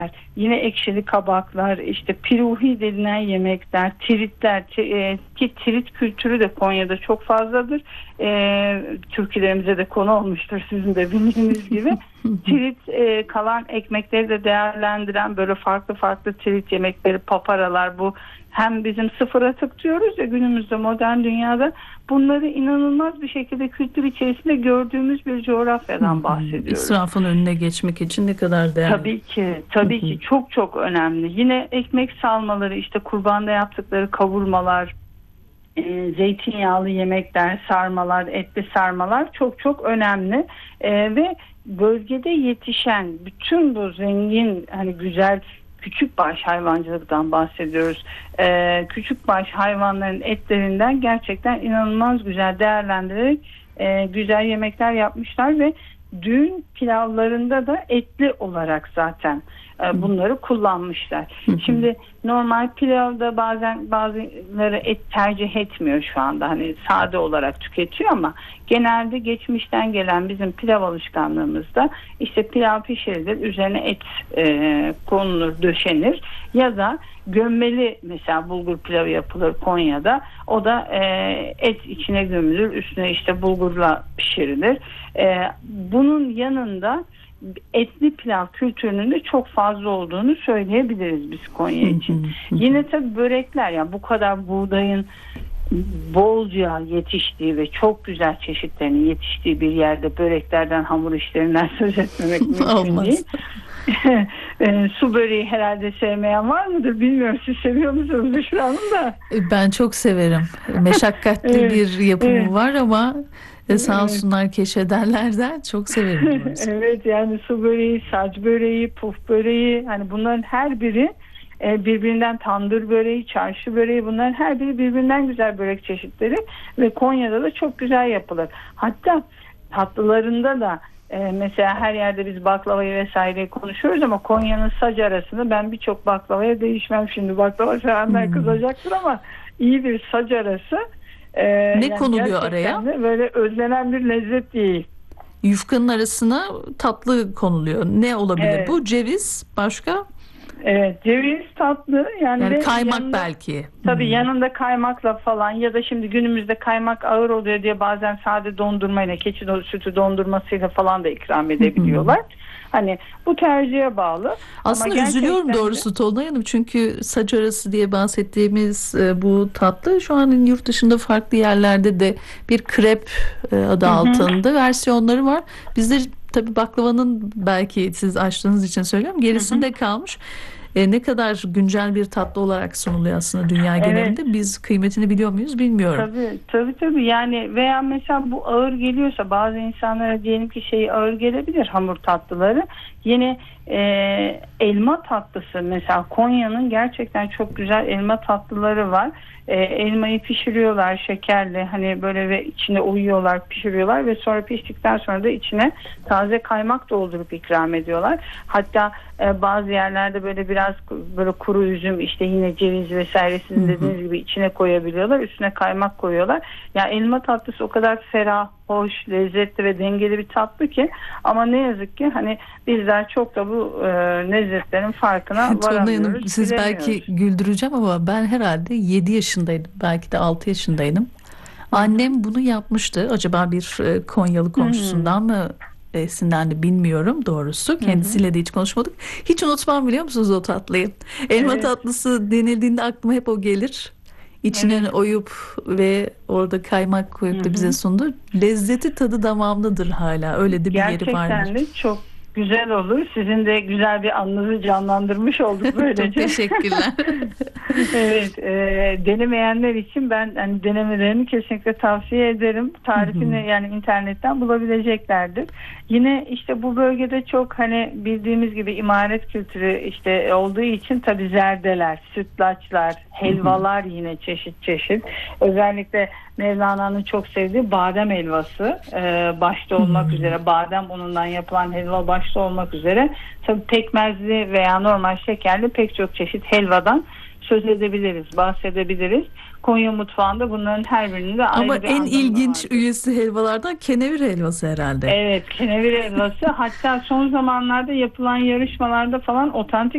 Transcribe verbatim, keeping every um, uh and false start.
Yine ekşili kabaklar, işte piruhi denilen yemekler, tiritler ti- e, ki tirit kültürü de Konya'da çok fazladır. E, Türkülerimize de konu olmuştur sizin de bildiğiniz gibi. Tirit e, kalan ekmekleri de değerlendiren böyle farklı farklı tirit yemekleri, paparalar, bu hem bizim sıfır atık diyoruz ya günümüzde modern dünyada, bunları inanılmaz bir şekilde kültür içerisinde gördüğümüz bir coğrafyadan bahsediyoruz. İsrafın önüne geçmek için ne kadar değerli. Tabii ki, tabii ki çok çok önemli. Yine ekmek salmaları, işte kurbanda yaptıkları kavurmalar, e, zeytinyağlı yemekler, sarmalar, etli sarmalar çok çok önemli. E, ve bölgede yetişen bütün bu zengin, hani güzel küçükbaş hayvancılıktan bahsediyoruz. Ee, küçükbaş hayvanların etlerinden gerçekten inanılmaz güzel değerlendirerek e, güzel yemekler yapmışlar ve düğün pilavlarında da etli olarak zaten e, bunları kullanmışlar. Şimdi normal pilavda bazen bazıları et tercih etmiyor şu anda, hani sade olarak tüketiyor, ama genelde geçmişten gelen bizim pilav alışkanlığımızda işte pilav pişirilir, üzerine et e, konulur, döşenir ya da gömmeli, mesela bulgur pilavı yapılır Konya'da, o da e, et içine gömülür, üstüne işte bulgurla pişirilir. E, bunun yanında etli pilav kültürünün de çok fazla olduğunu söyleyebiliriz biz Konya için. Yine tabii börekler, yani bu kadar buğdayın bolca yetiştiği ve çok güzel çeşitlerinin yetiştiği bir yerde böreklerden, hamur işlerinden söz etmemek mümkün değil. e, su böreği herhalde sevmeyen var mıdır bilmiyorum, siz seviyor musunuz Büşra Hanım da? Ben çok severim. Meşakkatli evet, bir yapımı evet. var ama sağ olsunlar evet. keşfederlerden çok severim. Evet, yani su böreği, saç böreği, puf böreği, hani bunların her biri birbirinden, tandır böreği, çarşı böreği, bunların her biri birbirinden güzel börek çeşitleri ve Konya'da da çok güzel yapılır. Hatta tatlılarında da e, mesela her yerde biz baklavayı vesaireyi konuşuyoruz ama Konya'nın sac arasını ben birçok baklavaya değişmem, şimdi baklava sevenler hmm. kızacaktır ama iyi bir sac arası e, ne yani konuluyor araya? Böyle özlenen bir lezzet değil. Yufkanın arasına tatlı konuluyor. Ne olabilir evet. bu? Ceviz, başka? Evet, ceviz, tatlı, yani, yani kaymak yanında, belki. Tabii hmm. yanında kaymakla falan, ya da şimdi günümüzde kaymak ağır oluyor diye bazen sade dondurmayla, keçi sütü dondurmasıyla falan da ikram edebiliyorlar. Hmm. Hani bu tercihe bağlı. Aslında ama üzülüyorum doğrusu Tolunay Hanım, çünkü saç arası diye bahsettiğimiz e, bu tatlı şu an yurt dışında farklı yerlerde de bir krep e, adı Hı-hı. altında versiyonları var. Bizde tabii baklavanın, belki siz açtığınız için söylüyorum, gerisinde Hı-hı. kalmış. E, ne kadar güncel bir tatlı olarak sunuluyor aslında dünya evet. genelinde. Biz kıymetini biliyor muyuz bilmiyorum. Tabii tabii tabii yani, veya mesela bu ağır geliyorsa bazı insanlara, diyelim ki şeyi ağır gelebilir, hamur tatlıları. Yine e, elma tatlısı, mesela Konya'nın gerçekten çok güzel elma tatlıları var. E, elmayı pişiriyorlar şekerli, hani böyle, ve içine uyuyorlar, pişiriyorlar ve sonra piştikten sonra da içine taze kaymak doldurup ikram ediyorlar. Hatta e, bazı yerlerde böyle biraz böyle kuru üzüm, işte yine ceviz vesaire sizin dediğiniz gibi içine koyabiliyorlar. Üstüne kaymak koyuyorlar. Yani elma tatlısı o kadar ferah, hoş, lezzetli ve dengeli bir tatlı ki, ama ne yazık ki hani bizler çok da bu e, lezzetlerin farkına varamıyoruz. Siz belki güldüreceğim ama ben herhalde yedi yaşındaydım. Belki de altı yaşındaydım. Annem bunu yapmıştı. Acaba bir e, Konyalı komşusundan mı esinlendi bilmiyorum doğrusu. Kendisiyle Hı-hı. de hiç konuşmadık. Hiç unutmam, biliyor musunuz o tatlıyı? Elma evet. tatlısı denildiğinde aklıma hep o gelir. İçine evet. oyup ve orada kaymak koyup Hı-hı. da bize sundu. Lezzeti, tadı damağımdadır hala. Öyle de bir Gerçekten yeri vardır. Gerçekten de çok güzel olur. Sizin de güzel bir anınızı canlandırmış olduk böylece. Çok teşekkürler. Evet, e, denemeyenler için ben hani denemelerini kesinlikle tavsiye ederim. Tarifini hı hı. yani internetten bulabileceklerdir. Yine işte bu bölgede çok hani bildiğimiz gibi imaret kültürü işte olduğu için tabii zerdeler, sütlaçlar, helvalar, hı hı. yine çeşit çeşit. Özellikle Mevlana'nın çok sevdiği badem helvası e, başta olmak hmm. üzere, badem unundan yapılan helva başta olmak üzere, tabii pekmezli veya normal şekerli pek çok çeşit helvadan söz edebiliriz, bahsedebiliriz. Konya mutfağında bunların her birinin de ayrı Ama bir en ilginç vardır. üyesi helvalardan kenevir helvası herhalde. Evet, kenevir helvası. Hatta son zamanlarda yapılan yarışmalarda falan otantik